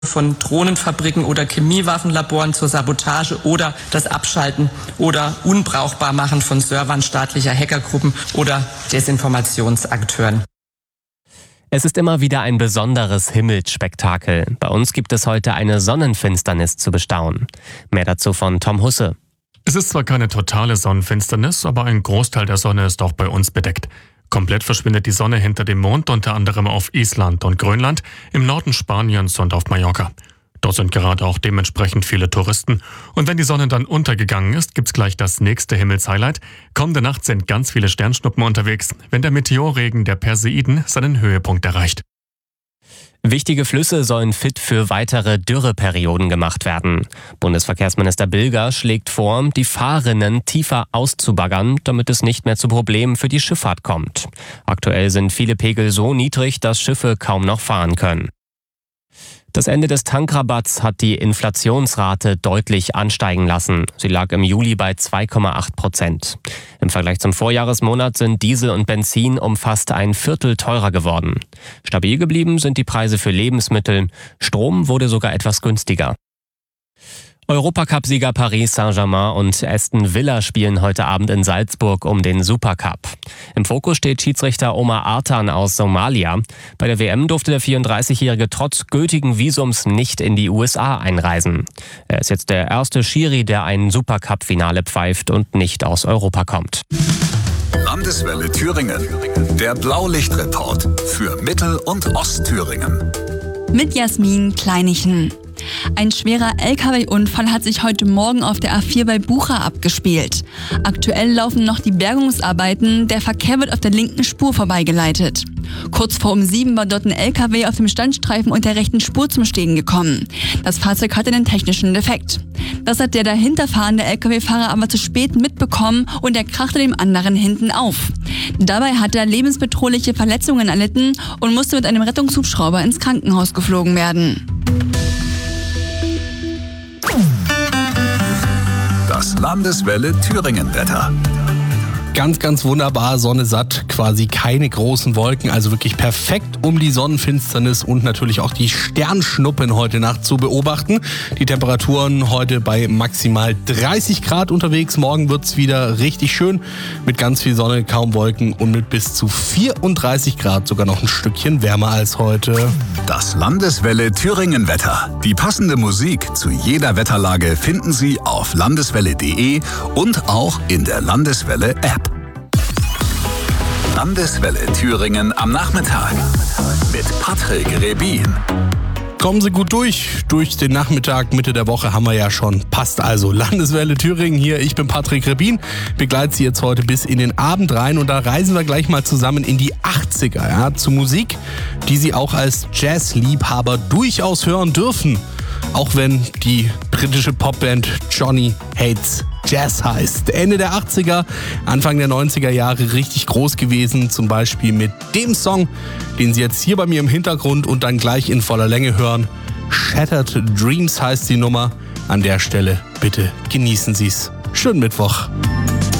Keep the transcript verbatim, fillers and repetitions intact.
von Drohnenfabriken oder Chemiewaffenlaboren zur Sabotage oder das Abschalten oder Unbrauchbarmachen von Servern staatlicher Hackergruppen oder Desinformationsakteuren. Es ist immer wieder ein besonderes Himmelsspektakel. Bei uns gibt es heute eine Sonnenfinsternis zu bestaunen. Mehr dazu von Tom Husse. Es ist zwar keine totale Sonnenfinsternis, aber ein Großteil der Sonne ist auch bei uns bedeckt. Komplett verschwindet die Sonne hinter dem Mond, unter anderem auf Island und Grönland, im Norden Spaniens und auf Mallorca. Dort sind gerade auch dementsprechend viele Touristen. Und wenn die Sonne dann untergegangen ist, gibt's gleich das nächste Himmelshighlight. Kommende Nacht sind ganz viele Sternschnuppen unterwegs, wenn der Meteorregen der Perseiden seinen Höhepunkt erreicht. Wichtige Flüsse sollen fit für weitere Dürreperioden gemacht werden. Bundesverkehrsminister Bilger schlägt vor, die Fahrrinnen tiefer auszubaggern, damit es nicht mehr zu Problemen für die Schifffahrt kommt. Aktuell sind viele Pegel so niedrig, dass Schiffe kaum noch fahren können. Das Ende des Tankrabatts hat die Inflationsrate deutlich ansteigen lassen. Sie lag im Juli bei zwei Komma acht Prozent. Im Vergleich zum Vorjahresmonat sind Diesel und Benzin um fast ein Viertel teurer geworden. Stabil geblieben sind die Preise für Lebensmittel. Strom wurde sogar etwas günstiger. Europacup-Sieger Paris Saint-Germain und Aston Villa spielen heute Abend in Salzburg um den Supercup. Im Fokus steht Schiedsrichter Omar Artan aus Somalia. Bei der W M durfte der vierunddreißigjährige trotz gültigen Visums nicht in die U S A einreisen. Er ist jetzt der erste Schiri, der ein Supercup-Finale pfeift und nicht aus Europa kommt. Landeswelle Thüringen. Der Blaulichtreport für Mittel- und Ostthüringen. Mit Jasmin Kleinichen. Ein schwerer L K W-Unfall hat sich heute Morgen auf der A vier bei Bucha abgespielt. Aktuell laufen noch die Bergungsarbeiten, der Verkehr wird auf der linken Spur vorbeigeleitet. Kurz vor um sieben war dort ein L K W auf dem Standstreifen und der rechten Spur zum Stehen gekommen. Das Fahrzeug hatte einen technischen Defekt. Das hat der dahinter fahrende L K W-Fahrer aber zu spät mitbekommen und er krachte dem anderen hinten auf. Dabei hat er lebensbedrohliche Verletzungen erlitten und musste mit einem Rettungshubschrauber ins Krankenhaus geflogen werden. Das Landeswelle Thüringen-Wetter. Ganz, ganz wunderbar, Sonne satt, quasi keine großen Wolken, also wirklich perfekt, um die Sonnenfinsternis und natürlich auch die Sternschnuppen heute Nacht zu beobachten. Die Temperaturen heute bei maximal dreißig Grad unterwegs, morgen wird's wieder richtig schön mit ganz viel Sonne, kaum Wolken und mit bis zu vierunddreißig Grad sogar noch ein Stückchen wärmer als heute. Das Landeswelle Thüringen-Wetter. Die passende Musik zu jeder Wetterlage finden Sie auf landeswelle punkt de und auch in der Landeswelle-App. Landeswelle Thüringen am Nachmittag mit Patrick Rebin. Kommen Sie gut durch. Durch den Nachmittag, Mitte der Woche haben wir ja schon. Passt also. Landeswelle Thüringen hier. Ich bin Patrick Rebin. Begleite Sie jetzt heute bis in den Abend rein. Und da reisen wir gleich mal zusammen in die achtziger. Ja, zu Musik, die Sie auch als Jazzliebhaber durchaus hören dürfen. Auch wenn die britische Popband Johnny Hates Jazz heißt. Ende der achtziger, Anfang der neunziger Jahre richtig groß gewesen. Zum Beispiel mit dem Song, den Sie jetzt hier bei mir im Hintergrund und dann gleich in voller Länge hören. Shattered Dreams heißt die Nummer. An der Stelle bitte genießen Sie es. Schönen Mittwoch.